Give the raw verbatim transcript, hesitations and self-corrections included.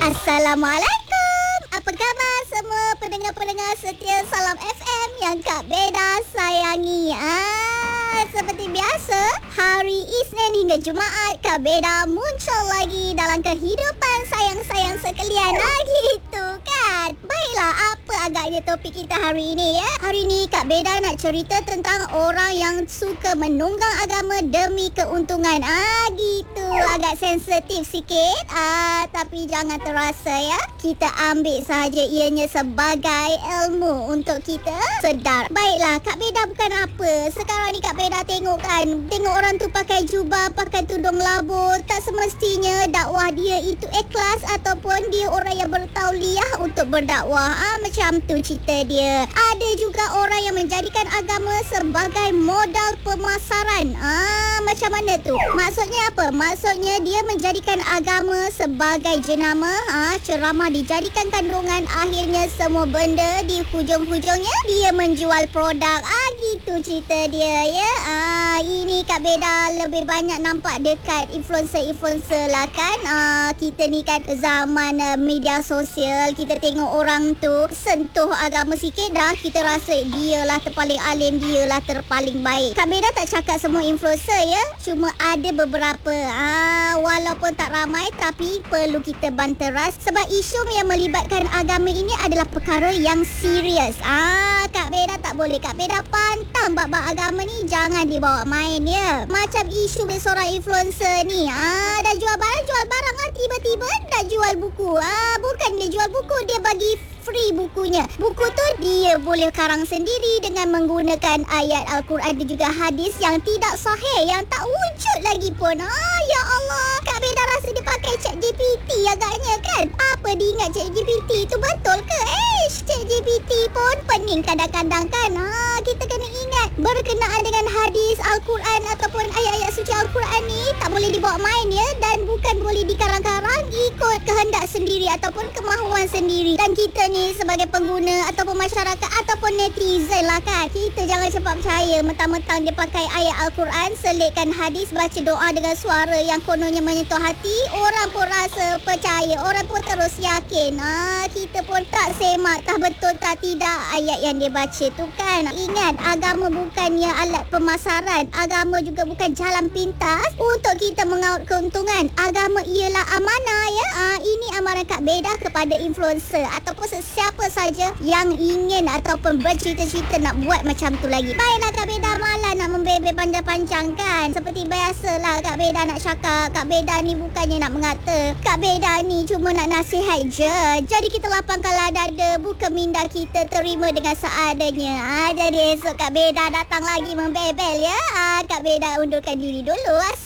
Assalamualaikum. Apa khabar semua pendengar-pendengar setia Salam F M yang Kak Beda sayangi? Ah, seperti biasa, hari Isnin hingga Jumaat Kak Beda muncul lagi dalam kehidupan sayang-sayang sekalian. Ah, gitu kan? Baiklah, apa agaknya topik kita hari ini ya? Hari ini Kak Beda nak cerita tentang orang yang suka menunggang agama demi keuntungan. Ah, gitu. Agak sensitif sikit. Ah, tapi jangan terasa ya. Kita ambil sahaja ianya sebagai ilmu untuk kita sedar. Baiklah, Kak Beda bukan apa. Sekarang ni Kak Beda tengok kan, tengok orang tu pakai jubah, pakai tudung labuh. Tak semestinya dakwah dia itu ikhlas ataupun dia orang yang bertauliah untuk berdakwah. Ah, macam tu cerita dia. Ada juga orang yang menjadikan agama sebagai modal pemasaran. Ah, macam mana tu? Maksudnya apa? Maksudnya dia menjadikan agama sebagai jenama. Ah, ceramah dijadikan kandungan, akhirnya semua benda di hujung-hujungnya dia menjual produk. Ah, gitu cerita dia ya. Ah, ini Kak Beda lebih banyak nampak dekat influencer-influencer lah kan. Ah, kita ni kan zaman uh, media sosial, kita tengok orang tu sentuh agama sikit dah kita rasa dia lah terpaling alim, dia lah terpaling baik. Kak Beda tak cakap semua influencer ya, cuma ada beberapa. Ah, walaupun tak ramai tapi perlu kita banteras sebab isu yang melibatkan agama ini adalah perkara yang serius. Ah, Kak Beda tak boleh. Kak Beda pantang bab-bab agama ni jangan dibawa main ya. Macam isu seorang influencer ni. Ah, dah jual barang, jual barang ah, tiba-tiba dah jual buku. Ah, bukan dia jual buku, dia bagi free bukunya. Buku tu dia boleh karang sendiri dengan menggunakan ayat Al-Quran dan juga hadis yang tidak sahih, yang tak wujud lagi pun. Ah, ya Allah, Kak Beda rasa dia pakai ChatGPT agaknya kan. Apa dia ingat ChatGPT tu betul ke? Eh, ChatGPT pun pening kadang-kadang kan. Ah, kita kena ingat berkenaan dengan hadis Al-Quran ataupun ayat-ayat suci Al-Quran ni tak boleh dibawa main ya, dan bukan boleh dikarang-karang ikut kehendak sendiri ataupun kemahuan sendiri. Dan kita ni sebagai pengguna ataupun masyarakat ataupun netizen lah kan, kita jangan cepat percaya mentang-mentang dia pakai ayat Al-Quran, selitkan hadis, baca doa dengan suara yang kononnya menyentuh hati, orang pun rasa percaya, orang pun terus yakin. Ah, kita pun tak semak tak betul tak tidak ayat yang dia baca tu kan. Ingat, agama bukannya alat pemasaran, agama juga bukan jalan pintas untuk kita mengaut keuntungan. Agama ialah amanah ya. Ah, ini amaran Kak Beda kepada influencer ataupun siapa saja yang ingin ataupun bercita-cita nak buat macam tu lagi. Baiklah, Kak Beda malah nak membebel panjang-panjang kan. Seperti biasalah Kak Beda nak cakap, Kak Beda ni bukannya nak mengata, Kak Beda ni cuma nak nasihat je. Jadi kita lapangkanlah dada, buka minda kita terima dengan seadanya. Ah, jadi esok Kak Beda datang lagi membebel ya. Ah, Kak Beda undurkan diri dulu.